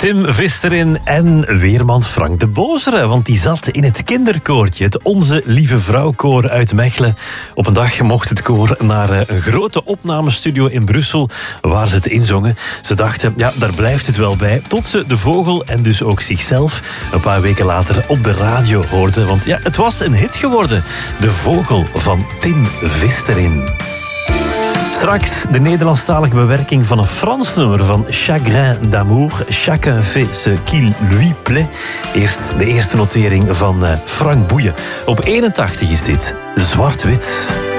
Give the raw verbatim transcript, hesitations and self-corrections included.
Tim Visterin en weerman Frank de Bozere. Want die zat in het kinderkoortje, het Onze Lieve Vrouw-koor uit Mechelen. Op een dag mocht het koor naar een grote opnamestudio in Brussel, waar ze het inzongen. Ze dachten, ja, daar blijft het wel bij. Tot ze de vogel en dus ook zichzelf een paar weken later op de radio hoorden. Want ja, het was een hit geworden. De Vogel van Tim Visterin. Straks de Nederlandstalige bewerking van een Frans nummer van Chagrin d'amour. Chacun fait ce qu'il lui plaît. Eerst de eerste notering van Frank Boeien. Op eenentachtig is dit Zwart-Wit.